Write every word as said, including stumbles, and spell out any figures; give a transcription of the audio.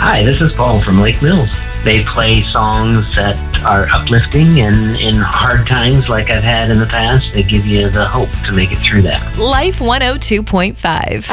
Hi, this is Paul from Lake Mills. They play songs that are uplifting, and in hard times like I've had in the past, they give you the hope to make it through that. Life one oh two point five.